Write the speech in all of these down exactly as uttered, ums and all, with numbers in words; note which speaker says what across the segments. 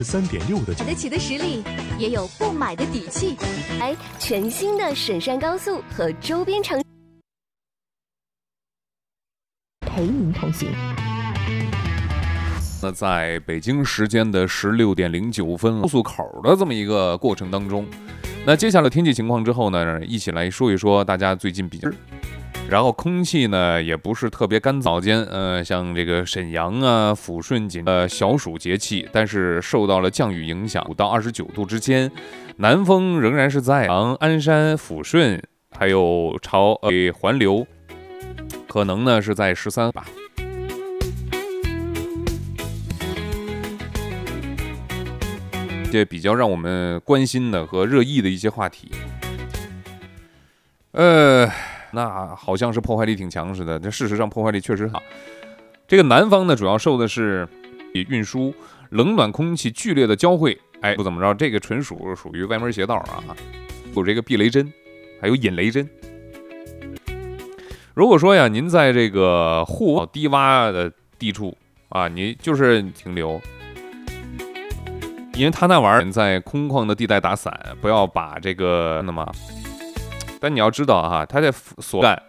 Speaker 1: 三点六的
Speaker 2: 买得起的实力，也有不买的底气。
Speaker 3: 来，全新的沈山高速和周边城陪您同行。
Speaker 4: 那在北京时间的十六点零九分，高速口的这么一个过程当中，那接下来天气情况之后呢，一起来说一说大家最近比较。然后空气呢也不是特别干燥间，呃，像这个沈阳啊、抚顺、锦呃小暑节气，但是受到了降雨影响，五到二十九度之间，南风仍然是在鞍山、抚顺，还有朝呃环流，可能呢是在十三吧。这比较让我们关心的和热议的一些话题，呃。那好像是破坏力挺强似的，这事实上破坏力确实好。这个南方呢，主要受的是运输冷暖空气剧烈的交汇，哎，不怎么着，这个纯属属于歪门邪道啊，有这个避雷针，还有引雷针。如果说呀，您在这个户外低洼的地处啊，你就是停留，因为他那玩意儿在空旷的地带打伞，不要把这个那么。但你要知道哈，它在锁干，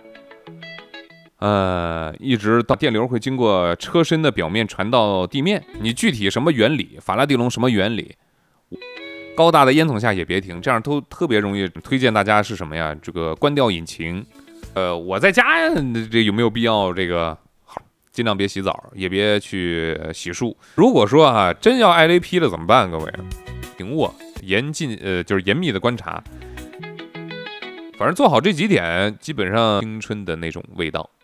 Speaker 4: 呃，一直到电流会经过车身的表面传到地面。你具体什么原理，法拉第笼什么原理，高大的烟囱下也别停，这样都特别容易。推荐大家是什么呀？这个关掉引擎。呃，我在家这有没有必要这个？好，尽量别洗澡，也别去洗漱。如果说啊，真要挨雷劈了怎么办？各位，停卧，严禁呃，就是严密的观察。反正做好这几点，基本上青春的那种味道。